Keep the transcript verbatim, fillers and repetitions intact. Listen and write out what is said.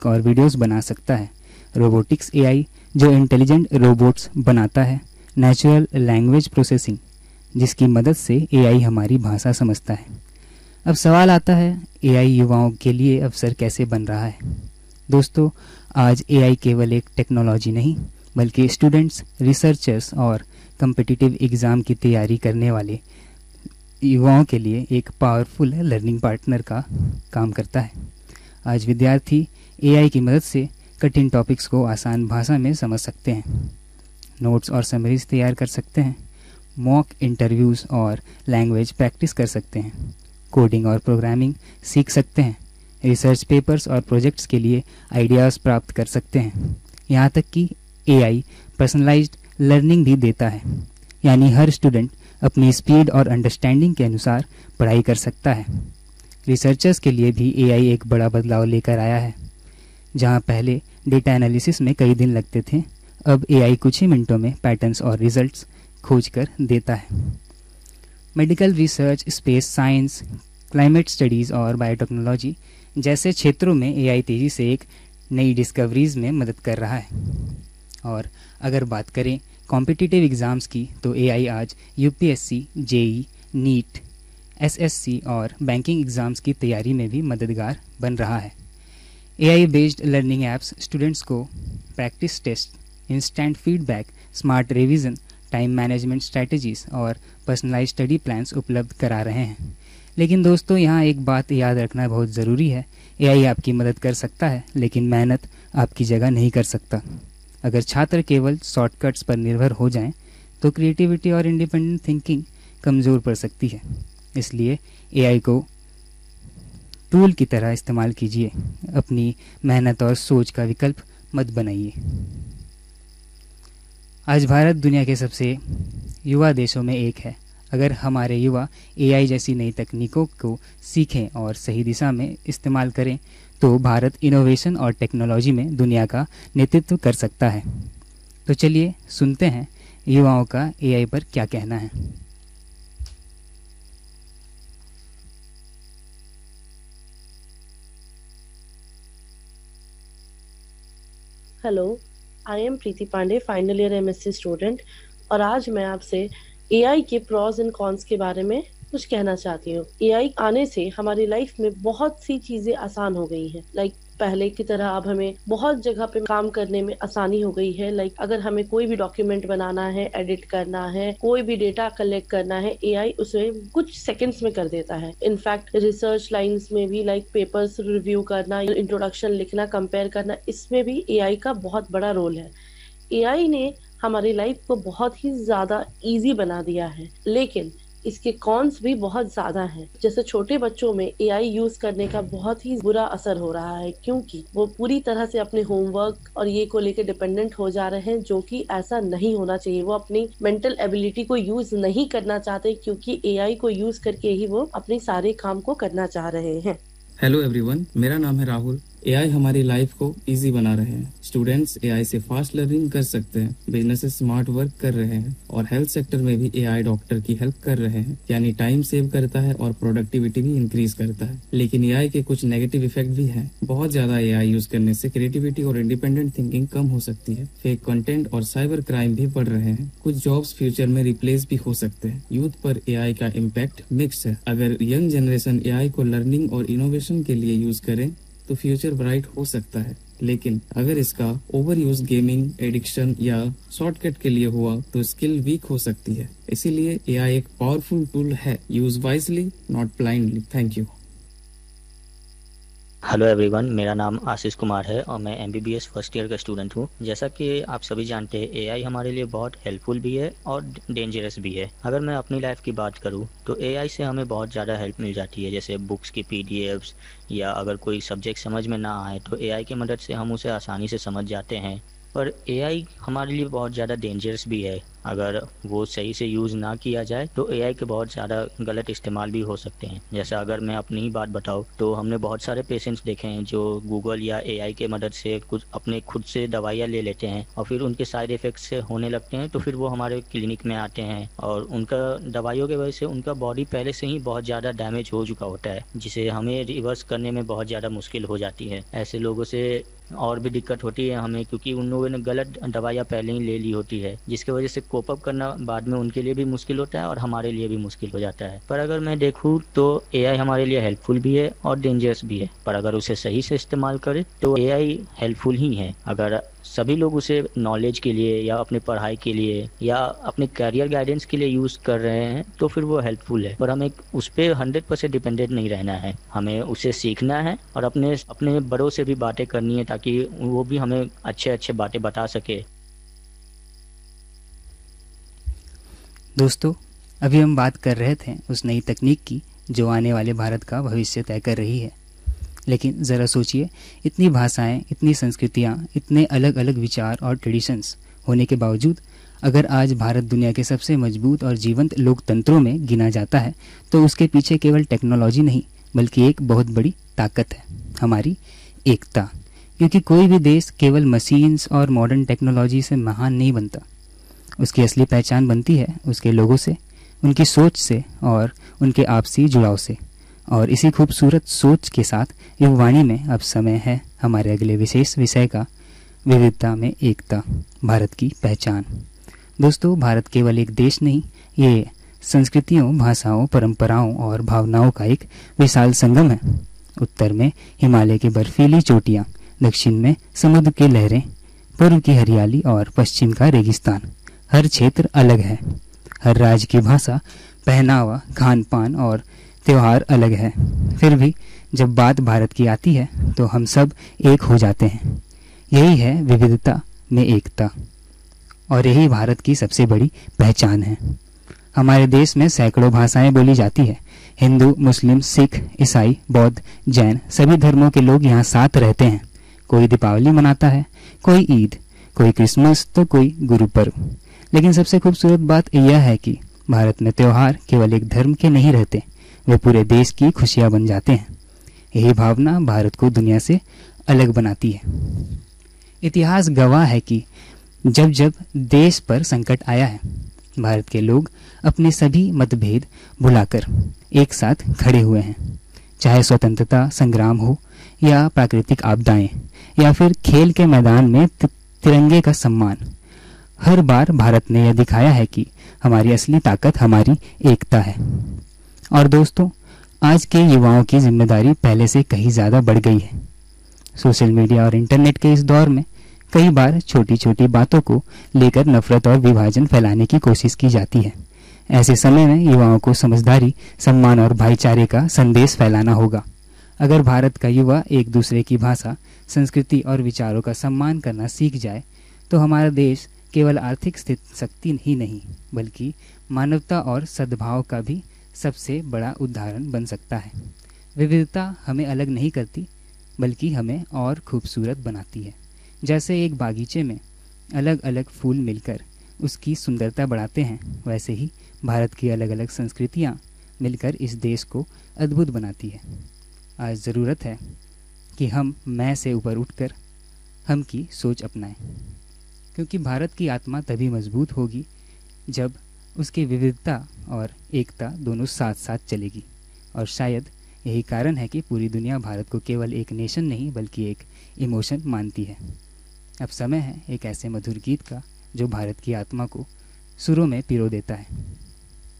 और वीडियोस बना सकता है। रोबोटिक्स एआई जो इंटेलिजेंट रोबोट्स बनाता है। नेचुरल लैंग्वेज प्रोसेसिंग जिसकी मदद से एआई हमारी भाषा समझता है। अब सवाल आता है, एआई युवाओं के लिए अवसर कैसे बन रहा है। दोस्तों, आज एआई केवल एक टेक्नोलॉजी नहीं बल्कि स्टूडेंट्स, रिसर्चर्स और कम्पिटिटिव एग्ज़ाम की तैयारी करने वाले युवाओं के लिए एक पावरफुल लर्निंग पार्टनर का काम करता है। आज विद्यार्थी एआई की मदद से कठिन टॉपिक्स को आसान भाषा में समझ सकते हैं, नोट्स और समरीज तैयार कर सकते हैं, मॉक इंटरव्यूज़ और लैंग्वेज प्रैक्टिस कर सकते हैं, कोडिंग और प्रोग्रामिंग सीख सकते हैं, रिसर्च पेपर्स और प्रोजेक्ट्स के लिए आइडियाज़ प्राप्त कर सकते हैं। यहाँ तक कि एआई पर्सनलाइज्ड लर्निंग भी देता है, यानी हर स्टूडेंट अपनी स्पीड और अंडरस्टैंडिंग के अनुसार पढ़ाई कर सकता है। रिसर्चर्स के लिए भी एआई एक बड़ा बदलाव लेकर आया है। जहाँ पहले डेटा एनालिसिस में कई दिन लगते थे, अब एआई कुछ ही मिनटों में पैटर्न्स और रिजल्ट्स खोज कर देता है। Medical research, space science, climate studies और बायोटेक्नोलॉजी जैसे क्षेत्रों में एआई तेज़ी से एक नई डिस्कवरीज में मदद कर रहा है। और अगर बात करें कॉम्पिटिटिव एग्ज़ाम्स की, तो एआई आज यूपीएससी, जेई, नीट, एसएससी और बैंकिंग एग्ज़ाम्स की तैयारी में भी मददगार बन रहा है। AI based learning apps students को practice test, instant feedback, smart revision, time management strategies और पर्सनलाइज्ड स्टडी प्लान्स उपलब्ध करा रहे हैं। लेकिन दोस्तों, यहाँ एक बात याद रखना बहुत ज़रूरी है, एआई आपकी मदद कर सकता है लेकिन मेहनत आपकी जगह नहीं कर सकता। अगर छात्र केवल शॉर्टकट्स पर निर्भर हो जाएं, तो क्रिएटिविटी और इंडिपेंडेंट थिंकिंग कमज़ोर पड़ सकती है। इसलिए एआई को टूल की तरह इस्तेमाल कीजिए, अपनी मेहनत और सोच का विकल्प मत बनाइए। आज भारत दुनिया के सबसे युवा देशों में एक है। अगर हमारे युवा एआई जैसी नई तकनीकों को सीखें और सही दिशा में इस्तेमाल करें, तो भारत इनोवेशन और टेक्नोलॉजी में दुनिया का नेतृत्व कर सकता है। तो चलिए सुनते हैं युवाओं का एआई पर क्या कहना है। Hello, I am Preeti Pandey, final year MSc student, और आज मैं आपसे एआई के प्रॉस एंड कॉन्स के बारे में कुछ कहना चाहती हूँ। एआई आने से हमारी लाइफ में बहुत सी चीजें आसान हो गई हैं। लाइक पहले की तरह अब हमें बहुत जगह पे काम करने में आसानी हो गई है। लाइक अगर हमें कोई भी डॉक्यूमेंट बनाना है, एडिट करना है, कोई भी डेटा कलेक्ट करना है, एआई उसे कुछ सेकंड्स में कर देता है। इनफैक्ट रिसर्च लाइंस में भी लाइक पेपर्स रिव्यू करना, इंट्रोडक्शन लिखना, कंपेयर करना, इसमें भी एआई का बहुत बड़ा रोल है। एआई ने हमारी लाइफ को बहुत ही ज्यादा इजी बना दिया है, लेकिन इसके कॉन्स भी बहुत ज्यादा हैं। जैसे छोटे बच्चों में एआई यूज करने का बहुत ही बुरा असर हो रहा है, क्योंकि वो पूरी तरह से अपने होमवर्क और ये को लेकर डिपेंडेंट हो जा रहे हैं, जो कि ऐसा नहीं होना चाहिए। वो अपनी मेंटल एबिलिटी को यूज नहीं करना चाहते, क्योंकि एआई को यूज करके ही वो अपने सारे काम को करना चाह रहे हैं। हेलो एवरीवन, मेरा नाम है राहुल। एआई हमारी लाइफ को इजी बना रहे हैं। स्टूडेंट्स एआई से फास्ट लर्निंग कर सकते हैं, बिजनेसेस स्मार्ट वर्क कर रहे हैं, और हेल्थ सेक्टर में भी एआई डॉक्टर की हेल्प कर रहे हैं। यानी टाइम सेव करता है और प्रोडक्टिविटी भी इंक्रीज करता है। लेकिन एआई के कुछ नेगेटिव इफेक्ट भी हैं। बहुत ज्यादा एआई यूज करने से क्रिएटिविटी और इंडिपेंडेंट थिंकिंग कम हो सकती है। फेक कंटेंट और साइबर क्राइम भी बढ़ रहे हैं। कुछ जॉब्स फ्यूचर में रिप्लेस भी हो सकते हैं। यूथ पर एआई का इम्पैक्ट मिक्स है। अगर यंग जनरेशन एआई को लर्निंग और इनोवेशन के लिए यूज करें तो फ्यूचर ब्राइट हो सकता है। लेकिन अगर इसका ओवर यूज गेमिंग, एडिक्शन या शॉर्टकट के लिए हुआ तो स्किल वीक हो सकती है। इसीलिए एआई एक पावरफुल टूल है। Use wisely, not blindly. Thank you. Hello everyone, मेरा नाम आशीष कुमार है और मैं एमबीबीएस फर्स्ट ईयर का स्टूडेंट हूँ। जैसा कि आप सभी जानते हैं, एआई हमारे लिए बहुत हेल्पफुल भी है और डेंजरस भी है। अगर मैं अपनी लाइफ की बात करूँ तो एआई से हमें बहुत ज़्यादा हेल्प मिल जाती है, जैसे बुक्स की पीडीएफ्स, या अगर कोई सब्जेक्ट समझ में ना आए तो एआई की मदद से हम उसे आसानी से समझ जाते हैं। पर एआई हमारे लिए बहुत ज़्यादा डेंजरस भी है। अगर वो सही से यूज़ ना किया जाए तो एआई के बहुत ज़्यादा गलत इस्तेमाल भी हो सकते हैं। जैसे अगर मैं अपनी ही बात बताऊँ तो हमने बहुत सारे पेशेंट्स देखे हैं जो गूगल या एआई के मदद से कुछ अपने खुद से दवाइयाँ ले लेते हैं और फिर उनके साइड इफ़ेक्ट्स से होने लगते हैं, तो फिर वो हमारे क्लिनिक में आते हैं और उनका दवाइयों की वजह से उनका बॉडी पहले से ही बहुत ज़्यादा डैमेज हो चुका होता है, जिसे हमें रिवर्स करने में बहुत ज़्यादा मुश्किल हो जाती है। ऐसे लोगों से और भी दिक्कत होती है हमें, क्योंकि उन लोगों ने गलत दवाइयाँ पहले ही ले ली होती है, जिसकी वजह से कोप अप करना बाद में उनके लिए भी मुश्किल होता है और हमारे लिए भी मुश्किल हो जाता है। पर अगर मैं देखूँ तो एआई हमारे लिए हेल्पफुल भी है और डेंजरस भी है, पर अगर उसे सही से इस्तेमाल करें तो एआई हेल्पफुल ही है। अगर सभी लोग उसे नॉलेज के लिए या अपनी पढ़ाई के लिए या अपने करियर गाइडेंस के लिए यूज़ कर रहे हैं तो फिर वो हेल्पफुल है, पर हमें उस पर हंड्रेड परसेंट डिपेंडेंट नहीं रहना है। हमें उसे सीखना है और अपने अपने बड़ों से भी बातें करनी है ताकि वो भी हमें अच्छे अच्छे बातें बता सके। दोस्तों, अभी हम बात कर रहे थे उस नई तकनीक की जो आने वाले भारत का भविष्य तय कर रही है। लेकिन ज़रा सोचिए, इतनी भाषाएं, इतनी संस्कृतियां, इतने अलग अलग विचार और ट्रेडिशंस होने के बावजूद अगर आज भारत दुनिया के सबसे मजबूत और जीवंत लोकतंत्रों में गिना जाता है तो उसके पीछे केवल टेक्नोलॉजी नहीं बल्कि एक बहुत बड़ी ताकत है, हमारी एकता। क्योंकि कोई भी देश केवल मशीन्स और मॉडर्न टेक्नोलॉजी से महान नहीं बनता। उसकी असली पहचान बनती है उसके लोगों से, उनकी सोच से और उनके आपसी जुड़ाव से। और इसी खूबसूरत सोच के साथ युगवाणी में अब समय है हमारे अगले विशेष विषय का, विविधता में एकता, भारत की पहचान। दोस्तों, भारत केवल एक देश नहीं, ये संस्कृतियों, भाषाओं, परंपराओं और भावनाओं का एक विशाल संगम है। उत्तर में हिमालय की बर्फीली चोटियाँ, दक्षिण में समुद्र की लहरें, पूर्व की हरियाली और पश्चिम का रेगिस्तान। हर क्षेत्र अलग है, हर राज्य की भाषा, पहनावा, खान पान और त्यौहार अलग है। फिर भी जब बात भारत की आती है तो हम सब एक हो जाते हैं। यही है विविधता में एकता और यही भारत की सबसे बड़ी पहचान है। हमारे देश में सैकड़ों भाषाएं बोली जाती है। हिंदू, मुस्लिम, सिख, ईसाई, बौद्ध, जैन सभी धर्मों के लोग यहाँ साथ रहते हैं। कोई दीपावली मनाता है, कोई ईद, कोई क्रिसमस तो कोई गुरु पर्व। लेकिन सबसे खूबसूरत बात यह है कि भारत में त्यौहार केवल एक धर्म के नहीं रहते, वे पूरे देश की खुशियां बन जाते हैं। यही भावना भारत को दुनिया से अलग बनाती है। इतिहास गवाह है कि जब जब देश पर संकट आया है, भारत के लोग अपने सभी मतभेद भुलाकर एक साथ खड़े हुए हैं। चाहे स्वतंत्रता संग्राम हो या प्राकृतिक आपदाएं या फिर खेल के मैदान में तिरंगे का सम्मान, हर बार भारत ने यह दिखाया है कि हमारी असली ताकत हमारी एकता है। और दोस्तों, आज के युवाओं की जिम्मेदारी पहले से कहीं ज़्यादा बढ़ गई है। सोशल मीडिया और इंटरनेट के इस दौर में कई बार छोटी छोटी बातों को लेकर नफरत और विभाजन फैलाने की कोशिश की जाती है। ऐसे समय में युवाओं को समझदारी, सम्मान और भाईचारे का संदेश फैलाना होगा। अगर भारत का युवा एक दूसरे की भाषा, संस्कृति और विचारों का सम्मान करना सीख जाए तो हमारा देश केवल आर्थिक स्थित शक्ति ही नहीं बल्कि मानवता और सद्भाव का भी सबसे बड़ा उदाहरण बन सकता है। विविधता हमें अलग नहीं करती बल्कि हमें और खूबसूरत बनाती है। जैसे एक बागीचे में अलग अलग फूल मिलकर उसकी सुंदरता बढ़ाते हैं, वैसे ही भारत की अलग अलग संस्कृतियाँ मिलकर इस देश को अद्भुत बनाती है। आज ज़रूरत है कि हम मैं से ऊपर उठकर हम की सोच अपनाएं, क्योंकि भारत की आत्मा तभी मजबूत होगी जब उसकी विविधता और एकता दोनों साथ साथ चलेगी। और शायद यही कारण है कि पूरी दुनिया भारत को केवल एक नेशन नहीं बल्कि एक इमोशन मानती है। अब समय है एक ऐसे मधुर गीत का जो भारत की आत्मा को सुरों में पिरो देता है।